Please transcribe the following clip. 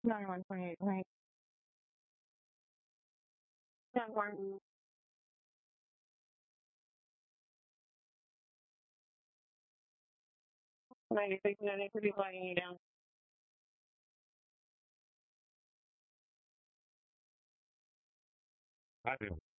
21, 28, right? 21, 96, 93, laying you down. I do.